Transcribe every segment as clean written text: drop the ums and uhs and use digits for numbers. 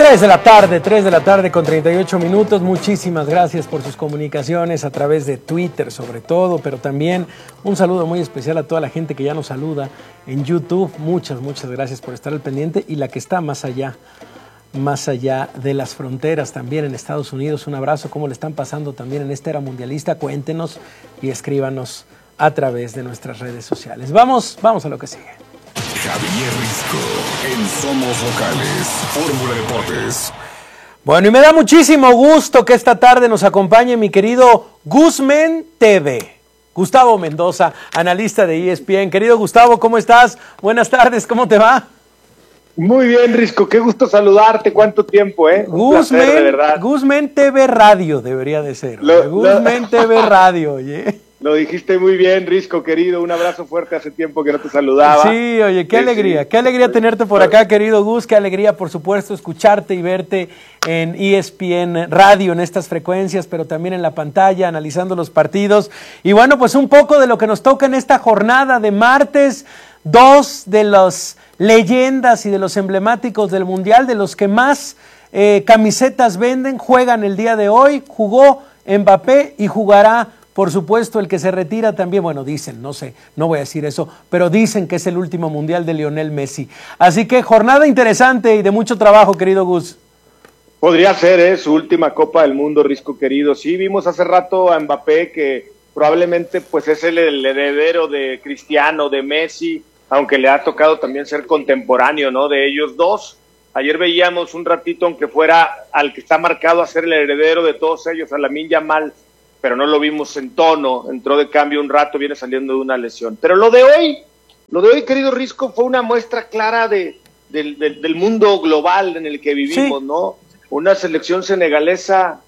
3 de la tarde con 38 minutos. Muchísimas gracias por sus comunicaciones a través de Twitter sobre todo, pero también un saludo muy especial a toda la gente que ya nos saluda en YouTube. Muchas gracias por estar al pendiente, y la que está más allá de las fronteras también en Estados Unidos. Un abrazo. ¿Cómo le están pasando también en esta era mundialista? Cuéntenos y escríbanos a través de nuestras redes sociales. Vamos a lo que sigue. Javier Risco en Somos Locales, Fórmula Deportes. Bueno, y me da muchísimo gusto que esta tarde nos acompañe mi querido Guzmán TV, Gustavo Mendoza, analista de ESPN. Querido Gustavo, ¿cómo estás? Buenas tardes, ¿cómo te va? Muy bien, Risco, qué gusto saludarte. ¿Cuánto tiempo, Guzmán TV Radio debería de ser. Guzmán TV Radio, oye. Lo dijiste muy bien, Risco, querido. Un abrazo fuerte, hace tiempo que no te saludaba. Sí, oye, qué alegría tenerte por acá, querido Gus. Qué alegría, por supuesto, escucharte y verte en ESPN Radio, en estas frecuencias, pero también en la pantalla, analizando los partidos. Y bueno, pues un poco de lo que nos toca en esta jornada de martes. Dos de las leyendas y de los emblemáticos del Mundial, de los que más camisetas venden, juegan el día de hoy. Jugó Mbappé y jugará, por supuesto, el que se retira también. Bueno, dicen, no sé, no voy a decir eso, pero dicen que es el último Mundial de Lionel Messi. Así que jornada interesante y de mucho trabajo, querido Gus. Podría ser su última Copa del Mundo, Risco, querido. Sí, vimos hace rato a Mbappé, que probablemente pues es el heredero de Cristiano, de Messi, aunque le ha tocado también ser contemporáneo, ¿no?, de ellos dos. Ayer veíamos un ratito, aunque fuera al que está marcado a ser el heredero de todos ellos, a Lamine Yamal, pero no lo vimos en tono, entró de cambio un rato, viene saliendo de una lesión. Pero lo de hoy, querido Risco, fue una muestra clara del mundo global en el que vivimos, sí, ¿no? Una selección senegalesa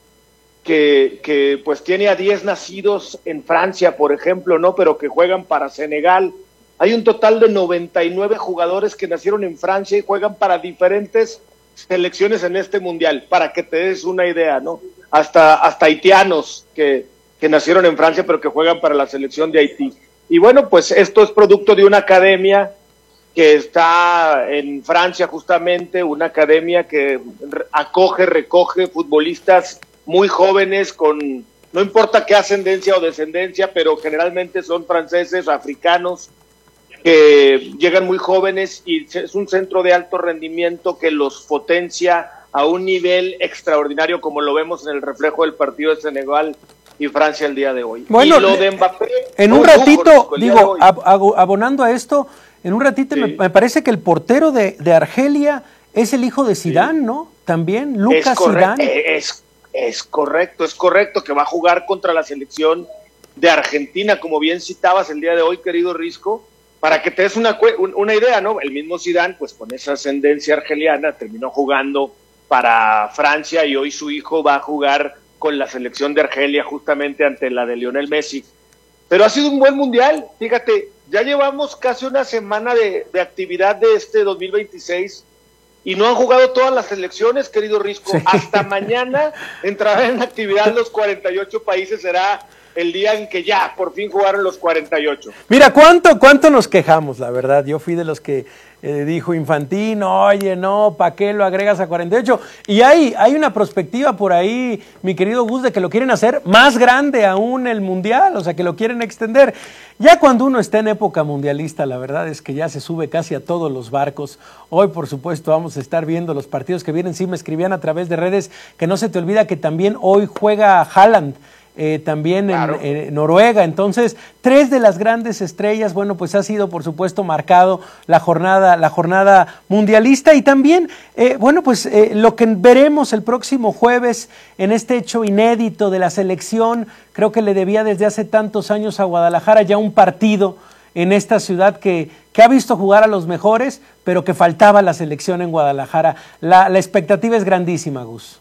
que pues tiene a 10 nacidos en Francia, por ejemplo, ¿no?, pero que juegan para Senegal. Hay un total de 99 jugadores que nacieron en Francia y juegan para diferentes selecciones en este mundial, para que te des una idea, ¿no? Hasta haitianos que nacieron en Francia pero que juegan para la selección de Haití. Y bueno, pues esto es producto de una academia que está en Francia, justamente, una academia que recoge futbolistas muy jóvenes con, no importa qué ascendencia o descendencia, pero generalmente son franceses, africanos, que llegan muy jóvenes, y es un centro de alto rendimiento que los potencia a un nivel extraordinario, como lo vemos en el reflejo del partido de Senegal y Francia el día de hoy. Bueno, y lo de Mbappé, en un ratito, digo, abonando a esto, en un ratito sí, me parece que el portero de Argelia es el hijo de Zidane, sí, ¿no? También, Lucas Zidane. Es correcto, que va a jugar contra la selección de Argentina, como bien citabas el día de hoy, querido Risco. Para que te des una idea, ¿no? El mismo Zidane, pues con esa ascendencia argeliana, terminó jugando para Francia, y hoy su hijo va a jugar con la selección de Argelia, justamente ante la de Lionel Messi. Pero ha sido un buen mundial, fíjate, ya llevamos casi una semana de actividad de este 2026 y no han jugado todas las selecciones, querido Risco. Sí. Hasta mañana entrarán en actividad los 48 países, será el día en que ya por fin jugaron los 48. Mira, ¿cuánto nos quejamos, la verdad? Yo fui de los que dijo Infantino, oye, no, ¿para qué lo agregas a 48? Y hay una perspectiva por ahí, mi querido Gus, de que lo quieren hacer más grande aún el Mundial, o sea, que lo quieren extender. Ya cuando uno está en época mundialista, la verdad es que ya se sube casi a todos los barcos. Hoy, por supuesto, vamos a estar viendo los partidos que vienen. Sí, me escribían a través de redes que no se te olvida que también hoy juega Haaland, también claro, en Noruega. Entonces, 3 de las grandes estrellas, bueno, pues ha sido, por supuesto, marcado la jornada mundialista, y también, bueno, pues lo que veremos el próximo jueves en este hecho inédito de la selección. Creo que le debía desde hace tantos años a Guadalajara ya un partido en esta ciudad que ha visto jugar a los mejores, pero que faltaba la selección en Guadalajara. La expectativa es grandísima, Gus.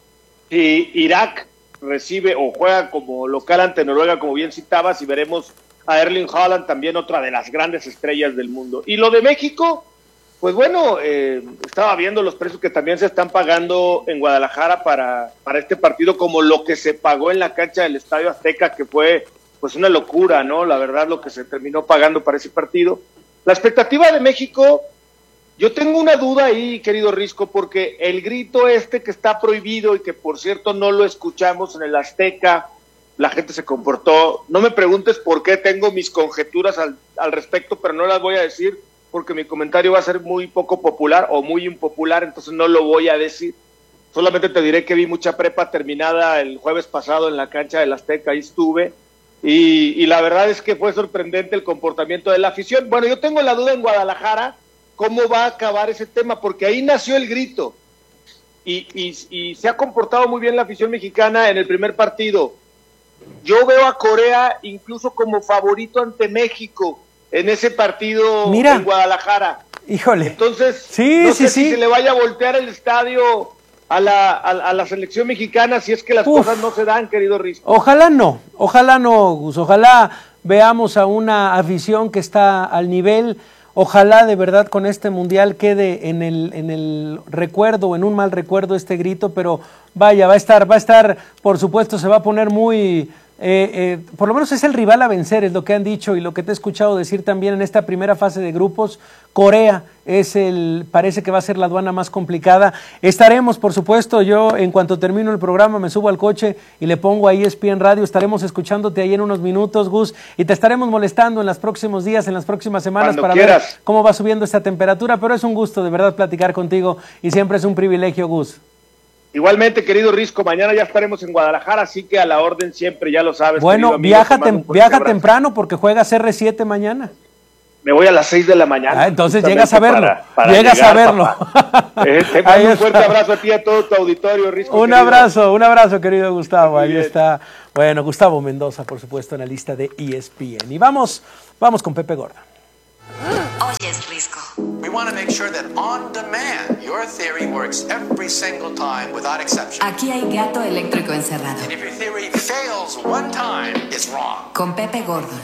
Y Irak recibe o juega como local ante Noruega, como bien citabas, y veremos a Erling Haaland, también otra de las grandes estrellas del mundo. Y lo de México, pues bueno, estaba viendo los precios que también se están pagando en Guadalajara para este partido, como lo que se pagó en la cancha del Estadio Azteca, que fue pues una locura, ¿no? La verdad, lo que se terminó pagando para ese partido. La expectativa de México Yo tengo una duda ahí, querido Risco, porque el grito este que está prohibido y que por cierto no lo escuchamos en el Azteca, la gente se comportó, no me preguntes por qué, tengo mis conjeturas al respecto, pero no las voy a decir porque mi comentario va a ser muy poco popular o muy impopular, entonces no lo voy a decir. Solamente te diré que vi mucha prepa terminada el jueves pasado en la cancha del Azteca, ahí estuve, y la verdad es que fue sorprendente el comportamiento de la afición. Bueno, yo tengo la duda en Guadalajara, ¿cómo va a acabar ese tema? Porque ahí nació el grito, y se ha comportado muy bien la afición mexicana en el primer partido. Yo veo a Corea incluso como favorito ante México en ese partido. Mira, en Guadalajara. Híjole. Entonces, no sé si se le vaya a voltear el estadio a la selección mexicana si es que las cosas no se dan, querido Risco. Ojalá no, Gus. Ojalá veamos a una afición que está al nivel. Ojalá de verdad con este mundial quede en el recuerdo, en un mal recuerdo este grito, pero vaya, va a estar, por supuesto, se va a poner muy, por lo menos es el rival a vencer, es lo que han dicho y lo que te he escuchado decir también en esta primera fase de grupos. Corea parece que va a ser la aduana más complicada. Estaremos, por supuesto, yo en cuanto termino el programa me subo al coche y le pongo a ESPN Radio, estaremos escuchándote ahí en unos minutos, Gus, y te estaremos molestando en los próximos días, en las próximas semanas para ver cómo va subiendo esta temperatura, pero es un gusto de verdad platicar contigo y siempre es un privilegio, Gus. Igualmente, querido Risco, mañana ya estaremos en Guadalajara, así que a la orden siempre, ya lo sabes. Bueno, amigo, viaja temprano porque juegas R7 mañana. Me voy a las 6 de la mañana. Entonces llegas a verlo. Llegas a verlo. Te mando un fuerte abrazo a ti y a todo tu auditorio, Risco. Un abrazo, querido Gustavo. Ahí está. Bueno, Gustavo Mendoza, por supuesto, en la lista de ESPN. Y vamos con Pepe Gordon. Oyes, Risco. We want to make sure that on demand your theory works every single time without exception. Aquí hay gato eléctrico encerrado. And if your theory fails one time, it's wrong. Con Pepe Gordon.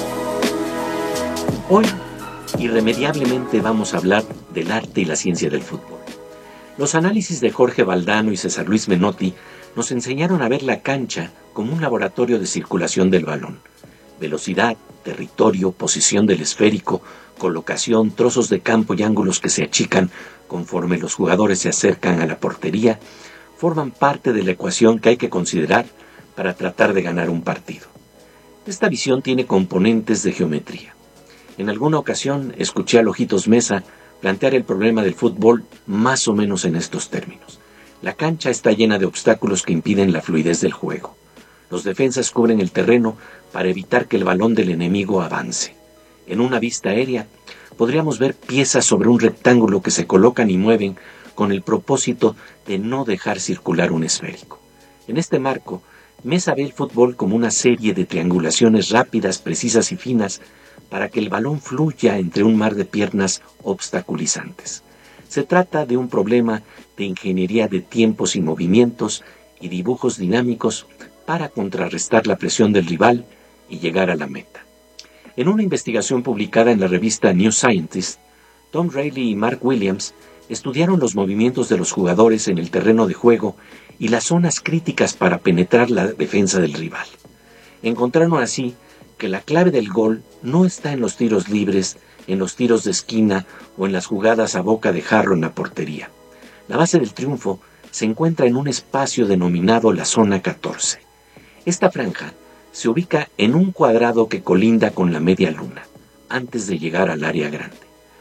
Hoy, irremediablemente vamos a hablar del arte y la ciencia del fútbol. Los análisis de Jorge Valdano y César Luis Menotti nos enseñaron a ver la cancha como un laboratorio de circulación del balón. Velocidad, territorio, posición del esférico, colocación, trozos de campo y ángulos que se achican conforme los jugadores se acercan a la portería, forman parte de la ecuación que hay que considerar para tratar de ganar un partido. Esta visión tiene componentes de geometría. En alguna ocasión escuché a Lojitos Mesa plantear el problema del fútbol más o menos en estos términos. La cancha está llena de obstáculos que impiden la fluidez del juego. Los defensas cubren el terreno para evitar que el balón del enemigo avance. En una vista aérea podríamos ver piezas sobre un rectángulo que se colocan y mueven con el propósito de no dejar circular un esférico. En este marco, Mesa ve el fútbol como una serie de triangulaciones rápidas, precisas y finas para que el balón fluya entre un mar de piernas obstaculizantes. Se trata de un problema de ingeniería de tiempos y movimientos y dibujos dinámicos para contrarrestar la presión del rival y llegar a la meta. En una investigación publicada en la revista New Scientist, Tom Rayleigh y Mark Williams estudiaron los movimientos de los jugadores en el terreno de juego y las zonas críticas para penetrar la defensa del rival. Encontraron así que la clave del gol no está en los tiros libres, en los tiros de esquina o en las jugadas a boca de jarro en la portería. La base del triunfo se encuentra en un espacio denominado la zona 14. Esta franja se ubica en un cuadrado que colinda con la media luna, antes de llegar al área grande.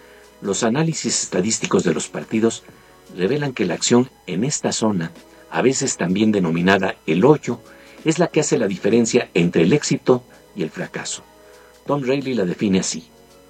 Los análisis estadísticos de los partidos revelan que la acción en esta zona, a veces también denominada el hoyo, es la que hace la diferencia entre el éxito y el fracaso. Tom Rayleigh la define así: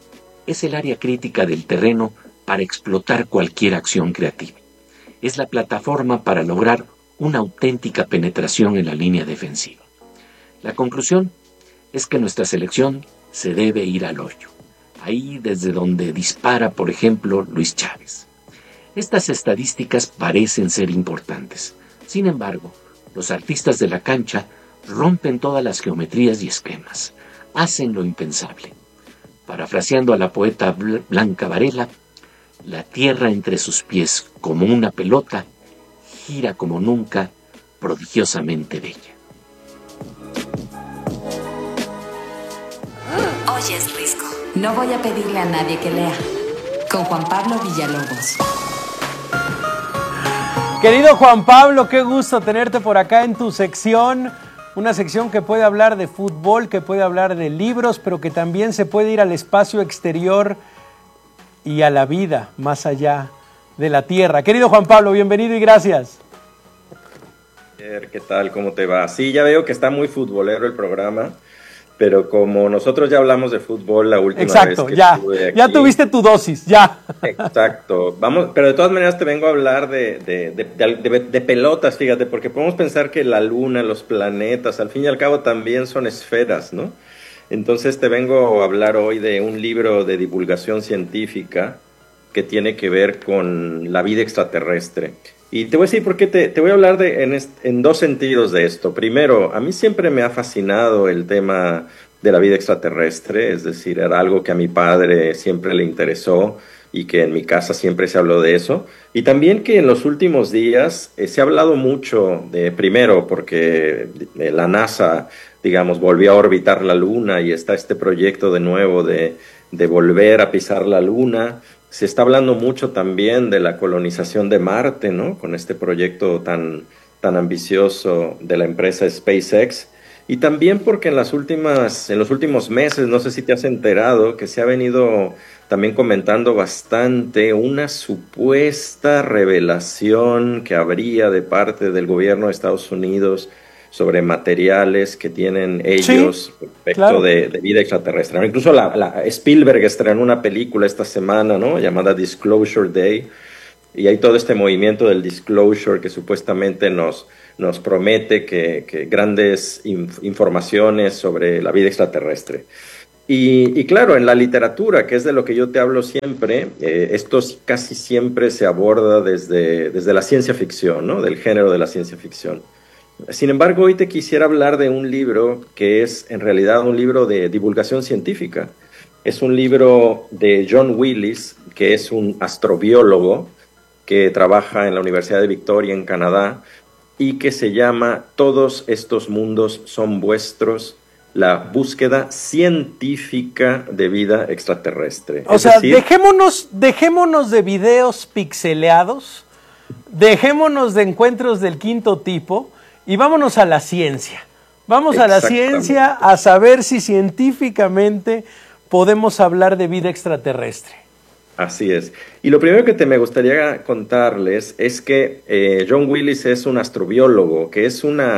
es el área crítica del terreno para explotar cualquier acción creativa. Es la plataforma para lograr una auténtica penetración en la línea defensiva. La conclusión es que nuestra selección se debe ir al hoyo, ahí desde donde dispara, por ejemplo, Luis Chávez. Estas estadísticas parecen ser importantes. Sin embargo, los artistas de la cancha rompen todas las geometrías y esquemas, hacen lo impensable. Parafraseando a la poeta Blanca Varela, la tierra entre sus pies como una pelota gira como nunca, prodigiosamente bella. Oyes, Risco. No voy a pedirle a nadie que lea, con Juan Pablo Villalobos. Querido Juan Pablo, qué gusto tenerte por acá en tu sección. Una sección que puede hablar de fútbol, que puede hablar de libros, pero que también se puede ir al espacio exterior y a la vida más allá de la tierra. Querido Juan Pablo, bienvenido y gracias. ¿Qué tal? ¿Cómo te va? Sí, ya veo que está muy futbolero el programa, pero como nosotros ya hablamos de fútbol la última vez que estuve aquí, ya tuviste tu dosis, ya. Exacto. Vamos, pero de todas maneras te vengo a hablar de pelotas, fíjate, porque podemos pensar que la luna, los planetas, al fin y al cabo también son esferas, ¿no? Entonces te vengo a hablar hoy de un libro de divulgación científica que tiene que ver con la vida extraterrestre. Y te voy a decir por qué te voy a hablar en dos sentidos de esto. Primero, a mí siempre me ha fascinado el tema de la vida extraterrestre, es decir, era algo que a mi padre siempre le interesó y que en mi casa siempre se habló de eso. Y también que en los últimos días se ha hablado mucho primero porque la NASA, digamos, volvió a orbitar la Luna y está este proyecto de nuevo de volver a pisar la Luna. Se está hablando mucho también de la colonización de Marte, ¿no? Con este proyecto tan ambicioso de la empresa SpaceX. Y también porque en los últimos meses, no sé si te has enterado, que se ha venido también comentando bastante una supuesta revelación que habría de parte del gobierno de Estados Unidos sobre materiales que tienen ellos respecto de vida extraterrestre. Incluso Spielberg estrenó una película esta semana, ¿no? Llamada Disclosure Day, y hay todo este movimiento del disclosure que supuestamente nos promete que grandes informaciones sobre la vida extraterrestre. Y claro, en la literatura, que es de lo que yo te hablo siempre, esto casi siempre se aborda desde la ciencia ficción, ¿no? Del género de la ciencia ficción. Sin embargo, hoy te quisiera hablar de un libro que es en realidad un libro de divulgación científica. Es un libro de John Willis, que es un astrobiólogo que trabaja en la Universidad de Victoria en Canadá y que se llama Todos estos mundos son vuestros, la búsqueda científica de vida extraterrestre. O sea, dejémonos de videos pixeleados, dejémonos de encuentros del quinto tipo, y vámonos a la ciencia. Vamos a la ciencia a saber si científicamente podemos hablar de vida extraterrestre. Así es. Y lo primero que me gustaría contarles es que John Willis es un astrobiólogo, que es un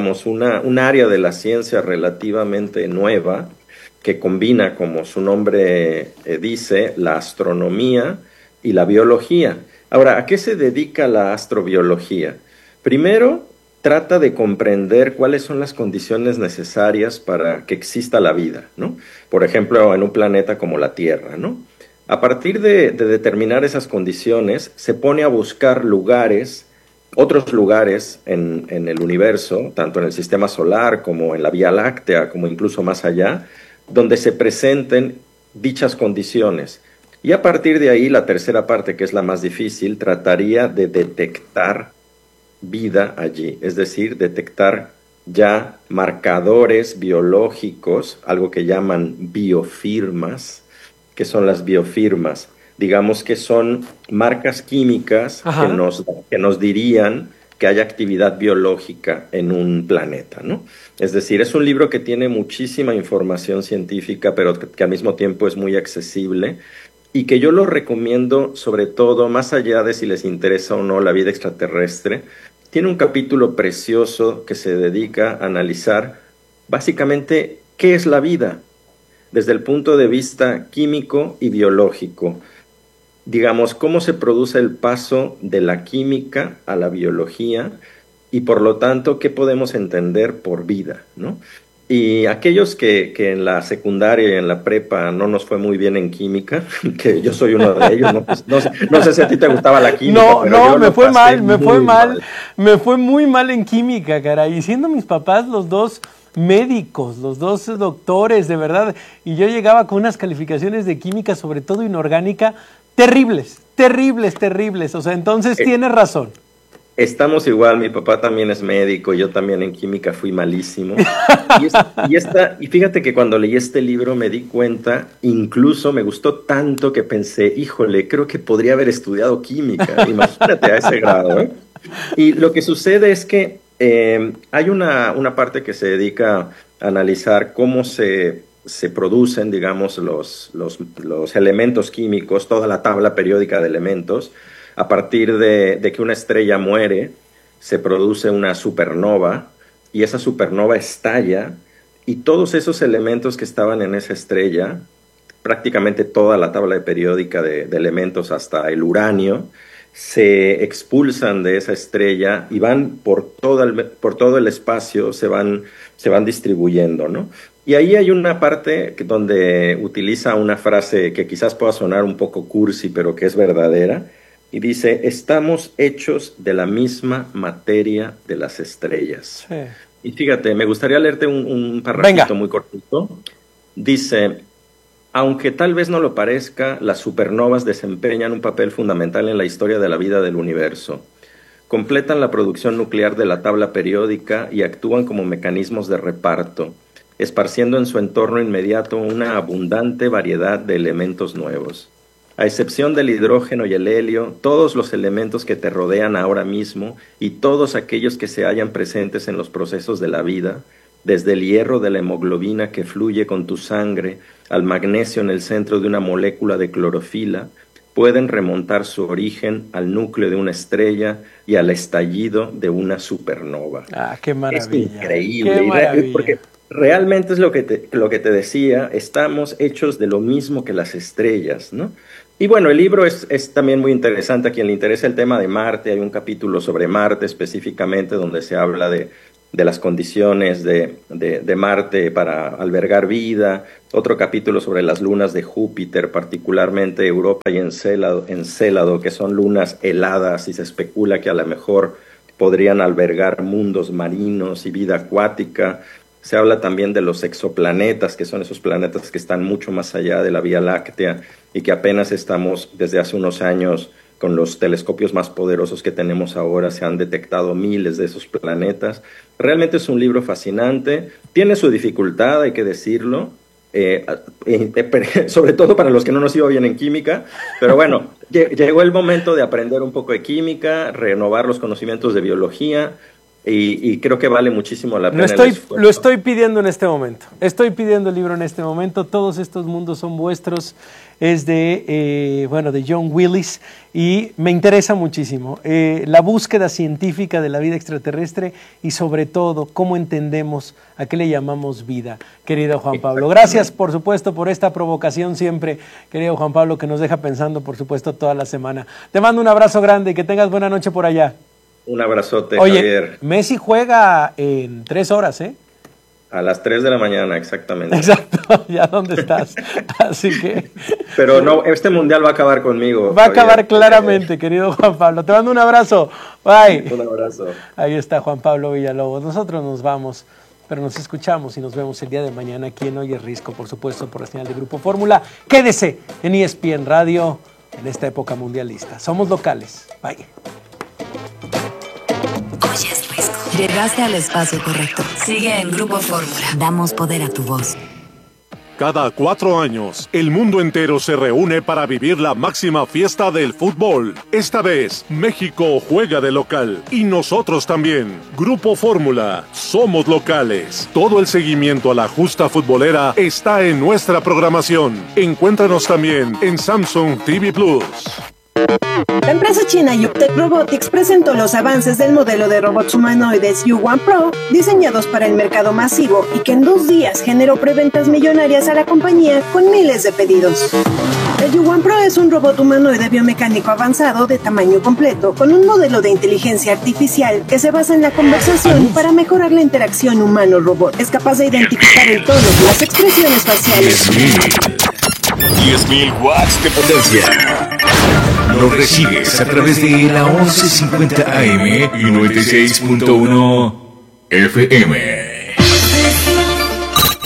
área de la ciencia relativamente nueva, que combina, como su nombre dice, la astronomía y la biología. Ahora, ¿a qué se dedica la astrobiología? Primero, trata de comprender cuáles son las condiciones necesarias para que exista la vida, ¿no? Por ejemplo, en un planeta como la Tierra, ¿no? A partir de determinar esas condiciones, se pone a buscar otros lugares en el universo, tanto en el sistema solar como en la Vía Láctea, como incluso más allá, donde se presenten dichas condiciones. Y a partir de ahí, la tercera parte, que es la más difícil, trataría de detectar vida allí, es decir, detectar ya marcadores biológicos, algo que llaman biofirmas. ¿Qué son las biofirmas? Digamos que son marcas químicas que nos dirían que hay actividad biológica en un planeta, ¿no? Es decir, es un libro que tiene muchísima información científica, pero que al mismo tiempo es muy accesible, y que yo lo recomiendo sobre todo, más allá de si les interesa o no la vida extraterrestre. Tiene un capítulo precioso que se dedica a analizar básicamente qué es la vida desde el punto de vista químico y biológico. Digamos, cómo se produce el paso de la química a la biología y por lo tanto qué podemos entender por vida, ¿no? Y aquellos que en la secundaria y en la prepa no nos fue muy bien en química, que yo soy uno de ellos, no sé si a ti te gustaba la química. No, me fue muy mal en química, caray. Y siendo mis papás los dos médicos, los dos doctores, de verdad, y yo llegaba con unas calificaciones de química, sobre todo inorgánica, terribles. O sea, entonces tienes razón. Estamos igual, mi papá también es médico, yo también en química fui malísimo. Y fíjate que cuando leí este libro me di cuenta, incluso me gustó tanto que pensé, híjole, creo que podría haber estudiado química, imagínate a ese grado, ¿eh? Y lo que sucede es que hay una parte que se dedica a analizar cómo se producen, digamos, los elementos químicos, toda la tabla periódica de elementos. A partir de que una estrella muere, se produce una supernova y esa supernova estalla y todos esos elementos que estaban en esa estrella, prácticamente toda la tabla periódica de elementos hasta el uranio, se expulsan de esa estrella y van por todo el espacio, se van distribuyendo, ¿no? Y ahí hay una parte donde utiliza una frase que quizás pueda sonar un poco cursi, pero que es verdadera. Y dice, estamos hechos de la misma materia de las estrellas. Sí. Y fíjate, me gustaría leerte un parrafito muy cortito. Dice, aunque tal vez no lo parezca, las supernovas desempeñan un papel fundamental en la historia de la vida del universo. Completan la producción nuclear de la tabla periódica y actúan como mecanismos de reparto, esparciendo en su entorno inmediato una abundante variedad de elementos nuevos. A excepción del hidrógeno y el helio, todos los elementos que te rodean ahora mismo y todos aquellos que se hallan presentes en los procesos de la vida, desde el hierro de la hemoglobina que fluye con tu sangre al magnesio en el centro de una molécula de clorofila, pueden remontar su origen al núcleo de una estrella y al estallido de una supernova. ¡Ah, qué maravilla! Es increíble, porque realmente es lo que te decía, estamos hechos de lo mismo que las estrellas, ¿no? Y bueno, el libro es también muy interesante. A quien le interesa el tema de Marte, hay un capítulo sobre Marte específicamente donde se habla de las condiciones de Marte para albergar vida, otro capítulo sobre las lunas de Júpiter, particularmente Europa y Encélado, que son lunas heladas y se especula que a lo mejor podrían albergar mundos marinos y vida acuática. Se habla también de los exoplanetas, que son esos planetas que están mucho más allá de la Vía Láctea y que apenas estamos desde hace unos años con los telescopios más poderosos que tenemos ahora, se han detectado miles de esos planetas. Realmente es un libro fascinante, tiene su dificultad, hay que decirlo, sobre todo para los que no nos iba bien en química, pero bueno, llegó el momento de aprender un poco de química, renovar los conocimientos de biología. Y creo que vale muchísimo la pena. Lo estoy pidiendo en este momento. Estoy pidiendo el libro en este momento. Todos estos mundos son vuestros. Es de John Willis y me interesa muchísimo. La búsqueda científica de la vida extraterrestre y sobre todo cómo entendemos a qué le llamamos vida, querido Juan Pablo. Gracias, por supuesto, por esta provocación siempre, querido Juan Pablo, que nos deja pensando, por supuesto, toda la semana. Te mando un abrazo grande y que tengas buena noche por allá. Un abrazote, Oye, Javier. Messi juega en 3 horas, ¿eh? A las 3 de la mañana, exactamente. Exacto, ya dónde estás. Así que... Pero no, este mundial va a acabar conmigo. Va a acabar claramente, querido Juan Pablo. Te mando un abrazo. Bye. Un abrazo. Ahí está Juan Pablo Villalobos. Nosotros nos vamos, pero nos escuchamos y nos vemos el día de mañana aquí en Oye Risco, por supuesto, por la señal de Grupo Fórmula. Quédese en ESPN Radio en esta época mundialista. Somos locales. Bye. Oyes Risco. Llegaste al espacio correcto. Sigue en Grupo Fórmula. Damos poder a tu voz. Cada 4 años, el mundo entero se reúne para vivir la máxima fiesta del fútbol. Esta vez, México juega de local. Y nosotros también. Grupo Fórmula. Somos locales. Todo el seguimiento a la justa futbolera está en nuestra programación. Encuéntranos también en Samsung TV Plus. La empresa china Yuktech Robotics presentó los avances del modelo de robots humanoides U1 Pro, diseñados para el mercado masivo y que en 2 días generó preventas millonarias a la compañía con miles de pedidos. El U1 Pro es un robot humanoide biomecánico avanzado de tamaño completo, con un modelo de inteligencia artificial que se basa en la conversación para mejorar la interacción humano-robot. Es capaz de identificar el tono y las expresiones faciales. 10.000 watts de potencia. Nos recibes a través de la 1150 AM y 96.1 FM.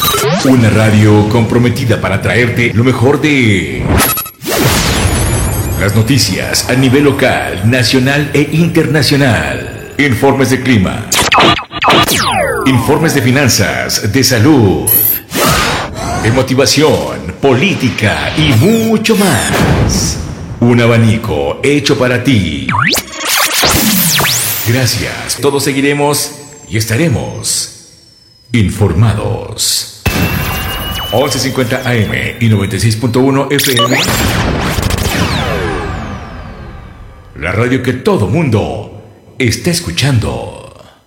Una radio comprometida para traerte lo mejor de Las noticias a nivel local, nacional e internacional. Informes de clima. Informes de finanzas, de salud, de motivación, política y mucho más. Un abanico hecho para ti. Gracias. Todos seguiremos y estaremos informados. 11:50 AM y 96.1 FM. La radio que todo mundo está escuchando.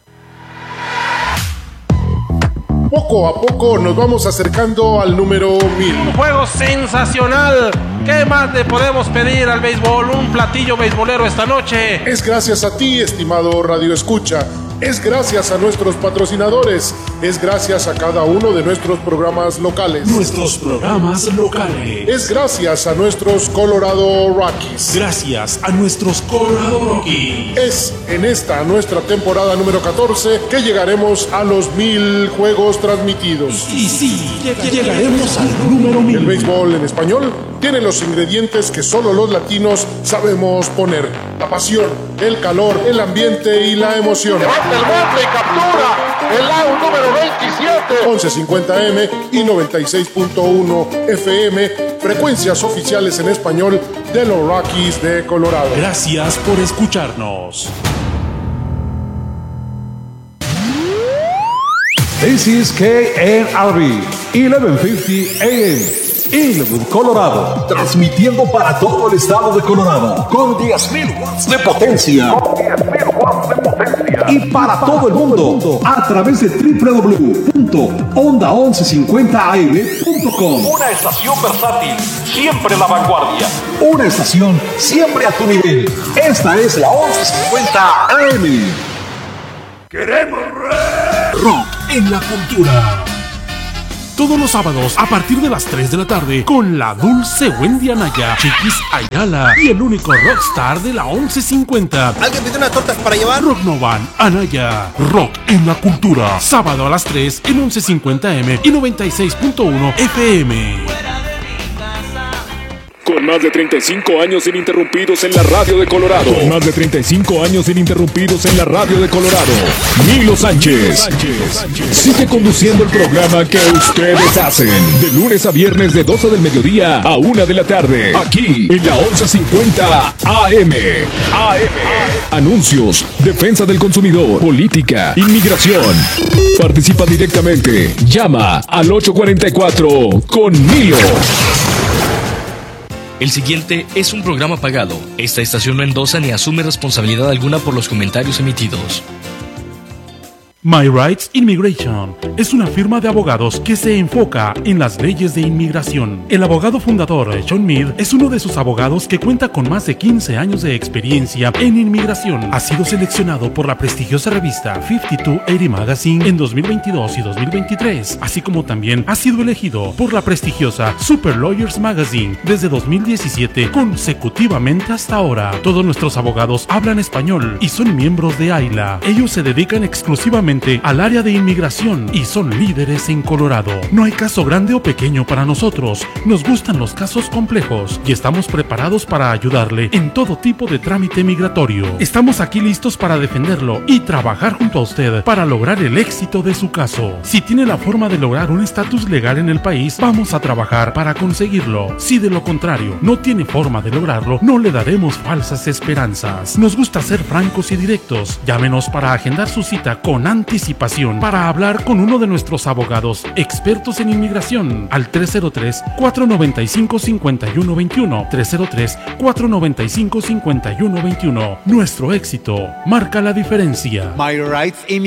Poco a poco nos vamos acercando al número 1000. Un juego sensacional. ¿Qué más le podemos pedir al béisbol? Un platillo beisbolero esta noche. Es gracias a ti, estimado Radio Escucha. Es gracias a nuestros patrocinadores. Es gracias a cada uno de nuestros programas locales. Nuestros programas locales. Es gracias a nuestros Colorado Rockies. Gracias a nuestros Colorado Rockies. Es en esta nuestra temporada número 14 que llegaremos a los 1000 juegos transmitidos. Y sí, llegaremos al número 1000. El béisbol en español tiene los ingredientes que solo los latinos sabemos poner: la pasión, el calor, el ambiente y la emoción. Levanta el golpe y captura el out número 27. 11:50 M y 96.1 FM, frecuencias oficiales en español de los Rockies de Colorado. Gracias por escucharnos. This is KNRB 1150 AM. Inwood, Colorado, transmitiendo para todo el estado de Colorado con 10,000 watts de potencia. Y para todo el mundo a través de www.onda1150am.com. Una estación versátil, siempre a la vanguardia. Una estación siempre a tu nivel. Esta es la 1150 AM. Queremos rock en la cultura. Todos los sábados a partir de las 3 de la tarde con la dulce Wendy Anaya, Chiquis Ayala y el único rockstar de la 1150. ¿Alguien pide unas tortas para llevar? Rock Novan Anaya. Rock en la cultura. Sábado a las 3 en 1150M y 96.1 FM. Con más de 35 años ininterrumpidos en la radio de Colorado. Con más de 35 años ininterrumpidos en la radio de Colorado. Milo Sánchez. Sigue conduciendo el programa que ustedes hacen. De lunes a viernes de 12 del mediodía a 1 de la tarde. Aquí en la 1150 AM. Anuncios, defensa del consumidor, política, inmigración. Participa directamente. Llama al 844 con Milo. El siguiente es un programa pagado. Esta estación no endosa ni asume responsabilidad alguna por los comentarios emitidos. My Rights Immigration es una firma de abogados que se enfoca en las leyes de inmigración. El abogado fundador, John Mead, es uno de sus abogados que cuenta con más de 15 años de experiencia en inmigración. Ha sido seleccionado por la prestigiosa revista 5280 Magazine en 2022 y 2023, así como también ha sido elegido por la prestigiosa Super Lawyers Magazine desde 2017 consecutivamente hasta ahora. Todos nuestros abogados hablan español y son miembros de AILA. Ellos se dedican exclusivamente al área de inmigración y son líderes en Colorado. No hay caso grande o pequeño para nosotros. Nos gustan los casos complejos y estamos preparados para ayudarle en todo tipo de trámite migratorio. Estamos aquí listos para defenderlo y trabajar junto a usted para lograr el éxito de su caso. Si tiene la forma de lograr un estatus legal en el país, vamos a trabajar para conseguirlo. Si de lo contrario no tiene forma de lograrlo, no le daremos falsas esperanzas. Nos gusta ser francos y directos. Llámenos para agendar su cita con anticipación para hablar con uno de nuestros abogados expertos en inmigración al 303-495-5121. 303-495-5121. Nuestro éxito marca la diferencia. My Rights Immigration.